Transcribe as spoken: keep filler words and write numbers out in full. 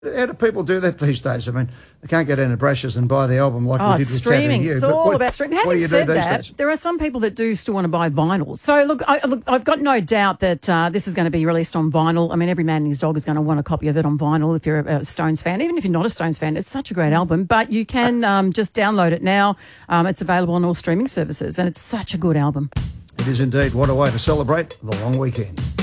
How do people do that these days? I mean, they can't get into Brashes and buy the album like oh, we did it's with streaming. You. It's But all what, about streaming. What Having do you said do these that, days? there are some people that do still want to buy vinyl. So, look, I, look I've got no doubt that uh, this is going to be released on vinyl. I mean, every man and his dog is going to want a copy of it on vinyl if you're a, a Stones fan. Even if you're not a Stones fan, it's such a great album. But you can um, just download it now. Um, it's available on all streaming services, and it's such a good album. It is indeed. What a way to celebrate the long weekend.